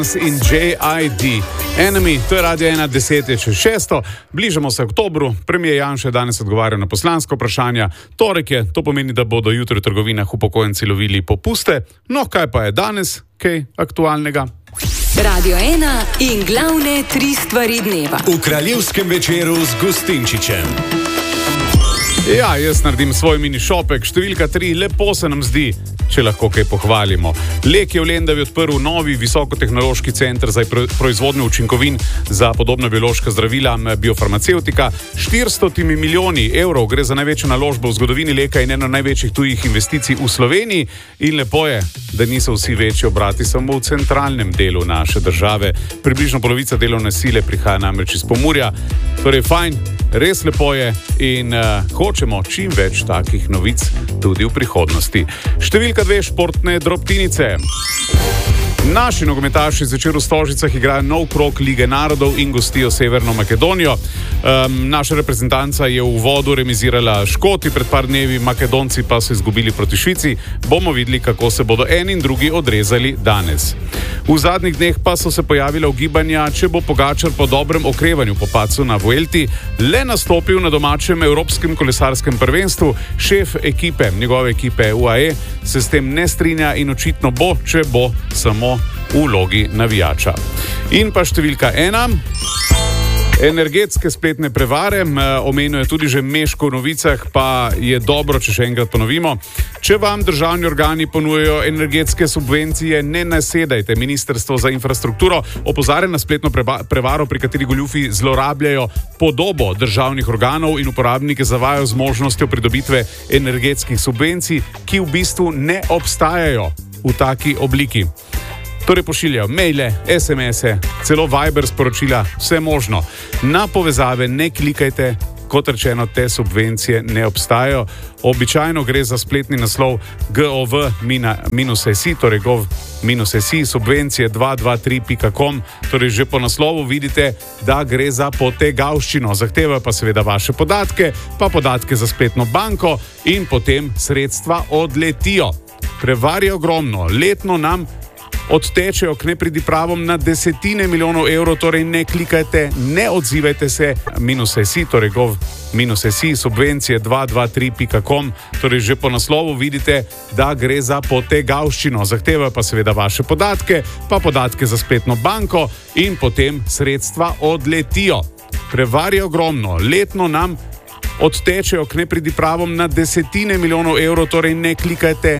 In J.I.D. Enemy, to je Radio 1, 10:06. Bližamo se oktobru, premijer Janša je danes odgovarjal na poslanska vprašanja. Torek je, to pomeni, da bodo jutri v trgovinah upokojenci lovili popuste. No, kaj pa je danes, kaj aktualnega? Radio 1 in glavne tri stvari dneva. V kraljevskem večeru z Gustinčičem. Ja, jaz naredim svoj mini šopek. Številka 3, lepo se nam zdi, če lahko kaj pohvalimo. Lek je v Lendavi odprl novi visokotehnološki center za proizvodnjo učinkovin za podobna biološka zdravila biofarmacevtika. 400 milijoni evrov gre za največjo naložbo v zgodovini Leka in eno največjih tujih investicij v Sloveniji. In lepo je, da niso vsi večji obrati samo v centralnem delu naše države. Približno polovica delovne sile prihaja namreč iz Pomurja. Torej fajn, res lepo je in hočemo čim več takih novic tudi v prihodnosti. Številka 2, športne drobtinice. Naši nogometaši zvečer v Stožicah igrajo nov krog Lige narodov in gostijo Severno Makedonijo. Naša reprezentanca je v uvodu remizirala Škoti pred par dnevi, Makedonci pa so izgubili proti Švici. Bomo videli, kako se bodo eni in drugi odrezali danes. V zadnjih dneh pa so se pojavila ugibanja, če bo Pogačar po dobrem okrevanju po padcu na Vuelti le nastopil na domačem evropskem kolesarskem prvenstvu. Šef ekipe, njegove ekipe UAE, se s tem ne strinja in očitno bo, če bo samo v vlogi navijača. In pa številka 1. Energetske spletne prevare, omenil je tudi že Meško v novicah, pa je dobro, če še enkrat ponovimo. Če vam državni organi ponujajo energetske subvencije, ne nasedajte. Ministrstvo za infrastrukturo opozarja na spletno prevaro, pri kateri goljufi zlorabljajo podobo državnih organov in uporabnike zavajajo z možnostjo pridobitve energetskih subvencij, ki v bistvu ne obstajajo v taki obliki. Torej pošiljajo maile, SMS-e, celo Viber sporočila, vse možno. Na povezave ne klikajte, kot rečeno, te subvencije ne obstajajo. Običajno gre za spletni naslov gov-si, torej gov-si, subvencije 223.com, torej že po naslovu vidite, da gre za potegavščino. Zahtevajo pa seveda vaše podatke, pa podatke za spletno banko in potem sredstva odletijo. Prevar je ogromno, letno nam odtečejo k nepridipravom na desetine milijonov evrov, torej ne klikajte, ne odzivajte se, -si, torej gov-si, subvencije 223.com, torej že po naslovu vidite, da gre za potegavščino. Zahtevajo pa seveda vaše podatke, pa podatke za spletno banko in potem sredstva odletijo. Prevar je ogromno, letno nam odtečejo k nepridipravom na desetine milijonov evrov, torej ne klikajte,